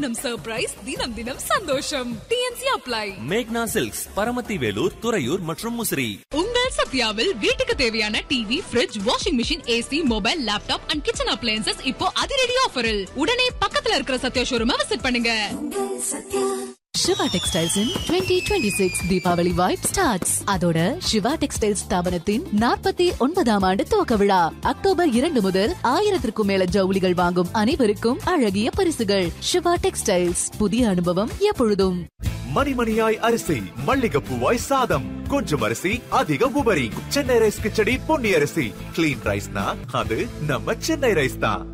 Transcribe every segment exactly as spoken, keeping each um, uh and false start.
தினம் சர்ப்ரைஸ், தினம் தினம் சந்தோஷம். T N C apply. மேக்னா சில்க்ஸ், பரமத்தி வேலூர், துறையூர் மற்றும் முசிறி. உங்கள் சத்யாவில் வீட்டுக்கு தேவையான TV, fridge, washing machine, AC, mobile, laptop and kitchen appliances இப்போ அதிரடி ஆஃபரில். உடனே பக்கத்துல இருக்கிற சத்யா ஷோரூமை விசிட் பண்ணுங்க. Siva textiles twenty twenty six Deepavali vibe starts. அதோட சிவா டெக்ஸ்டைல்ஸ் ஸ்தாபனத்தின் நாற்பத்தி ஒன்பதாம் ஆண்டு துவக்க விழா அக்டோபர் இரண்டு முதல் ஆயிரத்திற்கும் மேல ஜவுளிகள் வாங்கும் அனைவருக்கும் அழகிய பரிசுகள். சிவா டெக்ஸ்டைல்ஸ், புதிய அனுபவம் எப்பொழுதும். மணிமணியாய் அரிசி, மல்லிகைப்பூவாய் சாதம், கொஞ்சம் அரிசி அதிக உபரி. சென்னை ரைஸ் கிச்சடி பொன்னி அரிசி. கிளீன் ரைஸ்னா அது நம்ம சென்னை ரைஸ் தான்.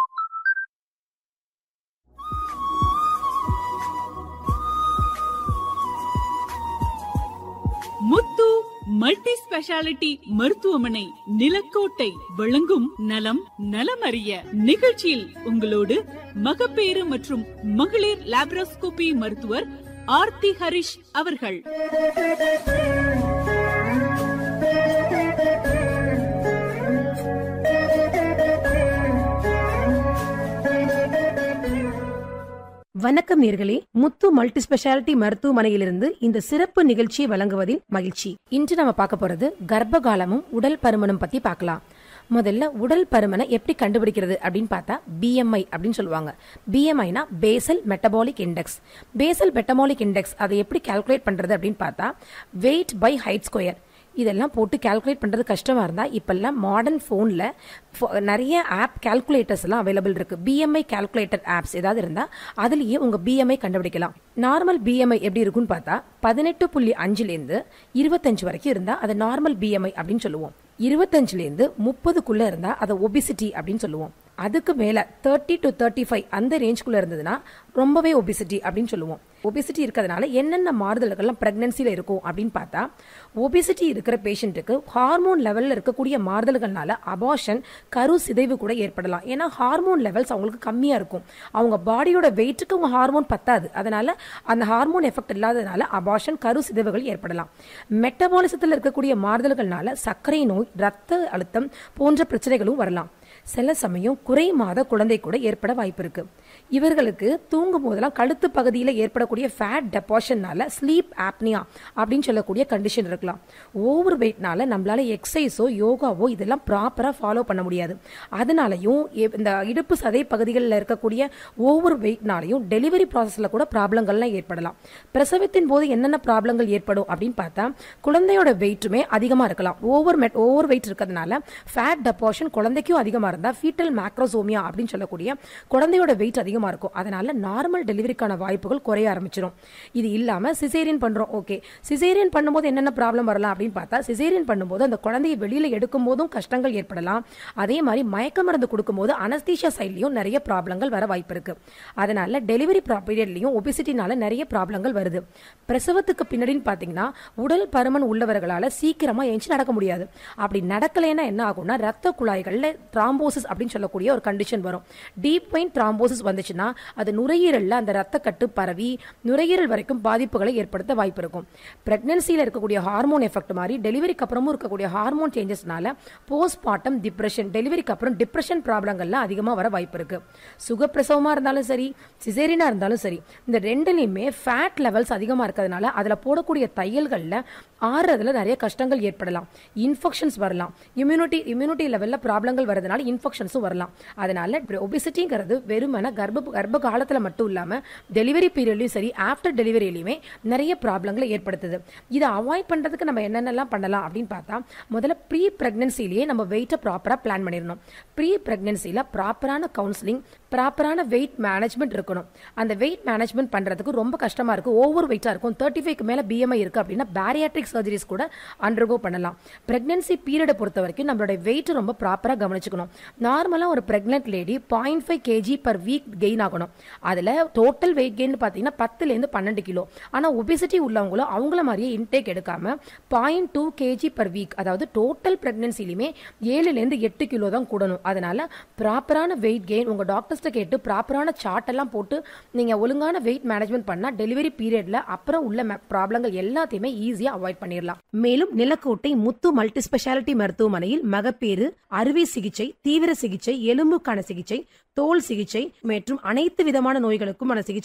முத்து மல்டி ஸ்பெஷாலிட்டி மருத்துவமனை நிலக்கோட்டை வழங்கும் நலம் நலமறிய நிகழ்ச்சியில் உங்களோடு மகப்பேறு மற்றும் மகளிர் லாப்ரோஸ்கோபி மருத்துவர் ஆர்த்தி ஹரிஷ் அவர்கள். வணக்கம் நேயர்களே, முத்து மல்டி ஸ்பெஷாலிட்டி மருத்துவமனையிலிருந்து இந்த சிறப்பு நிகழ்ச்சியை வழங்குவதில் மகிழ்ச்சி. இன்று நம்ம பார்க்க போறது கர்ப்ப காலமும் உடல் பருமனும் பத்தி பார்க்கலாம். முதல்ல உடல் பருமனை எப்படி கண்டுபிடிக்கிறது அப்படின்னு பார்த்தா பிஎம்ஐ அப்படின்னு சொல்லுவாங்க. பிஎம்ஐனா Basel metabolic index. Basel metabolic index அதை எப்படி கால்குலேட் பண்றது அப்படின்னு பார்த்தா வெயிட் பை ஹைட் ஸ்கொயர். இதெல்லாம் போட்டு கால்குலேட் பண்ணுறது கஷ்டமாக இருந்தால் இப்போல்லாம் மாடர்ன் ஃபோனில் நிறைய ஆப் கால்குலேட்டர்ஸ் எல்லாம் அவைலபிள் இருக்குது. பிஎம்ஐ கால்குலேட்டர் ஆப்ஸ் ஏதாவது இருந்தால் அதுலேயே உங்கள் பிஎம்ஐ கண்டுபிடிக்கலாம். நார்மல் பிஎம்ஐ எப்படி இருக்குன்னு பார்த்தா பதினெட்டு புள்ளி அஞ்சுலேருந்து இருபத்தஞ்சு வரைக்கும் இருந்தால் அதை நார்மல் பிஎம்ஐ அப்படின்னு சொல்லுவோம். இருபத்தஞ்சுலேருந்து முப்பதுக்குள்ளே இருந்தால் அதை ஒபிசிட்டி அப்படின்னு சொல்லுவோம். அதுக்கு மேலே தேர்ட்டி டு தேர்ட்டி ஃபைவ் அந்த ரேஞ்சுக்குள்ளே இருந்ததுன்னா ரொம்பவே ஒபிசிட்டி அப்படின்னு சொல்லுவோம். ஒபிசிட்டி இருக்கிறதுனால என்னென்ன மாறுதல்கள்லாம் பிரெக்னன்சியில் இருக்கும் அப்படின்னு பார்த்தா ஒபிசிட்டி இருக்கிற பேஷண்ட்டுக்கு ஹார்மோன் லெவலில் இருக்கக்கூடிய மாறுதல்கள்னால அபார்ஷன், கரு சிதைவு கூட ஏற்படலாம். ஏன்னா ஹார்மோன் லெவல்ஸ் அவங்களுக்கு கம்மியாக இருக்கும். அவங்க பாடியோட வெயிட்டுக்கு அவங்க ஹார்மோன் பத்தாது. அதனால அந்த ஹார்மோன் எஃபெக்ட் இல்லாததுனால அபார்ஷன், கரு சிதைவுகள் ஏற்படலாம். மெட்டபாலிசத்தில் இருக்கக்கூடிய மாறுதல்கள்னால சர்க்கரை நோய், ரத்த அழுத்தம் போன்ற பிரச்சனைகளும் வரலாம். சில சமயம் குறை மாத குழந்தை கூட ஏற்பட வாய்ப்பு இருக்கு. இவர்களுக்கு தூங்கும் போதெல்லாம் கழுத்து பகுதியில் ஏற்படக்கூடிய ஃபேட் டெபாசிஷன்னால ஸ்லீப் ஆப்னியா அப்படின்னு சொல்லக்கூடிய கண்டிஷன் இருக்கலாம். ஓவர் வெயிட்னால நம்மளால எக்ஸசைஸோ யோகாவோ இதெல்லாம் ப்ராப்பரா ஃபாலோ பண்ண முடியாது. அதனாலையும் இந்த இடுப்பு சதை பகுதிகளில் இருக்கக்கூடிய ஓவர் வெயிட்னாலையும் டெலிவரி ப்ராசஸ்ல கூட ப்ராப்ளங்கள்லாம் ஏற்படலாம். பிரசவத்தின் போது என்னென்ன ப்ராப்ளங்கள் ஏற்படும் அப்படின்னு பார்த்தா குழந்தையோட வெயிட்டுமே அதிகமாக இருக்கலாம். ஓவர் ஓவர் வெயிட் இருக்கிறதுனால ஃபேட் டெபாசிஷன் குழந்தைக்கும் அதிகமாக இருந்தா ஃபீட்டல் மேக்ரோசோமியா அப்படின்னு சொல்லக்கூடிய குழந்தையோட வெயிட் அதிகமா இருக்கும். அதனால நார்மல் டெலிவரிக்கான வாய்ப்புகள் குறைய ஆரம்பிச்சிடும். இது இல்லாம சிசேரியன் பண்றோம். ஓகே, சிசேரியன் பண்ணும்போது என்னென்ன ப்ராப்ளம் வரலாம் அப்படின்னு பார்த்தா சிசேரியன் பண்ணும்போது அந்த குழந்தையை வெளியில எடுக்கும் போதும் கஷ்டங்கள் ஏற்படலாம். அதே மாதிரி மயக்க மருந்து கொடுக்கும் போது அனஸ்தீஷியா சைட்லயும் நிறைய ப்ராப்ளங்கள் வர வாய்ப்பு இருக்கு. அதனால டெலிவரி பீரியட்லயும் ஒபிசிட்டினால நிறைய ப்ராப்ளங்கள் வருது. பிரசவத்துக்கு பின்னாடி பாத்தீங்கன்னா உடல் பருமன் உள்ளவர்களால சீக்கிரமா எஞ்சி நடக்க முடியாது. அப்படி நடக்கலைன்னா என்ன ஆகும்னா ரத்த குழாய்கள்ல த்ராம்போசிஸ் அப்படின்னு சொல்லக்கூடிய ஒரு கண்டிஷன் வரும். டீப் வெயின் த்ராம்போசிஸ் வந்துச்சுன்னா அது நுரையீரல்ல அந்த ரத்த கட்டு பரவி நுரையீரல் வரைக்கும் பாதிப்புகளை ஏற்படுத்த வாய்ப்பு இருக்கும். பிரெக்னன்சியில் இருக்கக்கூடிய ஹார்மோன் எஃபெக்ட் மாதிரி டெலிவரிக்கு அப்புறமும் இருக்கக்கூடிய ஹார்மோன் சேஞ்சஸ்னால போஸ்ட்மார்ட்டம் டிப்ரெஷன், டெலிவரிக்கு அப்புறம் டிப்ரெஷன் ப்ராப்ளங்கள்லாம் அதிகமாக வர வாய்ப்பு இருக்கு. சுகப்பிரசவமா இருந்தாலும் சரி, சிசேரியனா இருந்தாலும் சரி, இந்த ரெண்டுலையுமே ஃபேட் லெவல்ஸ் அதிகமாக இருக்கிறதுனால அதில் போடக்கூடிய தையல்களில் ஆறுறதுல நிறைய கஷ்டங்கள் ஏற்படலாம். இன்ஃபெக்ஷன்ஸ் வரலாம். இம்யூனிட்டி இம்யூனிட்டி லெவலில் ப்ராப்ளங்கள் வரதுனால இன்ஃபெக்ஷன்ஸும் வரலாம். அதனால ஒபிசிட்டிங்கிறது வெறுமன கர்ப்ப கர்ப்ப காலத்தில் மட்டும் இல்லாமல் டெலிவரி பீரியட்லையும் சரி, ஆஃப்டர் டெலிவரியிலையுமே நிறைய ப்ராப்ளங்களை ஏற்படுத்துது. இதை அவாய்ட் பண்ணுறதுக்கு நம்ம என்னென்னலாம் பண்ணலாம் அப்படின்னு பார்த்தா முதல்ல ப்ரீ ப்ரெக்னன்சிலேயே நம்ம வெயிட்டை ப்ராப்பராக பிளான் பண்ணிடணும். ப்ரீ ப்ரெக்னன்சியில் ப்ராப்பரான கவுன்சிலிங், ப்ராப்பரான வெயிட் மேனேஜ்மெண்ட் இருக்கணும். அந்த வெயிட் மேனேஜ்மெண்ட் பண்ணுறதுக்கு ரொம்ப கஷ்டமாக இருக்கும். ஓவர் வெயிட்டாக இருக்கும். தேர்ட்டி ஃபைவ்க்கு மேலே பிஎம்ஐ இருக்குது அப்படின்னா பேரியாட்ரிக் சர்ஜரிஸ் கூட அண்டர்கோ பண்ணலாம். ப்ரெக்னன்சி பீரியடை பொறுத்த வரைக்கும் நம்மளோட வெயிட் ரொம்ப ப்ராப்பராக கவனிச்சுக்கணும். நார்மலாக ஒரு pregnant lady point five KG per week gain ஆகணும். அதில் டோட்டல் வெயிட் கெயின் பார்த்தீங்கன்னா பத்துலேருந்து பன்னெண்டு கிலோ. ஆனால் ஒபிசிட்டி உள்ளவங்களும் அவங்கள மாதிரியே இன்டேக் எடுக்காம point two KG per week, அதாவது டோட்டல் பிரெக்னன்சிலுமே ஏழுலேருந்து எட்டு கிலோ தான் கூடணும். அதனால ப்ராப்பரான வெயிட் கெயின் உங்கள் டாக்டர்ஸ்ட்ட கேட்டு ப்ராப்பரான சார்ட் எல்லாம் போட்டு நீங்கள் ஒழுங்கான வெயிட் மேனேஜ்மெண்ட் பண்ணால் டெலிவரி பீரியட்ல அப்புறம் உள்ள ப்ராப்ளங்கள் எல்லாத்தையுமே ஈஸியாக அவாய்ட் பண்ணிடலாம். மேலும் நிலக்கோட்டை முத்து மல்டி ஸ்பெஷாலிட்டி மருத்துவமனையில் மகப்பேறு, அறுவை சிகிச்சை, தீவிர சிகிச்சை, எலும்புக்கான சிகிச்சை, தோல் சிகிச்சை மற்றும் அனைத்து விதமான நோய்களுக்கும் சிகிச்சை